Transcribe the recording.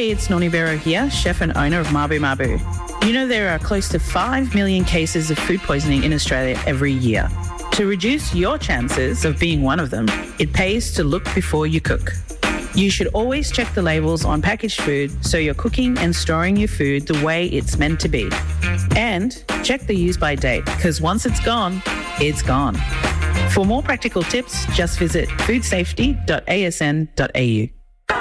Hey, it's Noni Bero here, chef and owner of Mabu Mabu. You know there are close to 5 million cases of food poisoning in Australia every year. To reduce your chances of being one of them, it pays to look before you cook. You should always check the labels on packaged food so you're cooking and storing your food the way it's meant to be. And check the use by date, because once it's gone, it's gone. For more practical tips, just visit foodsafety.asn.au.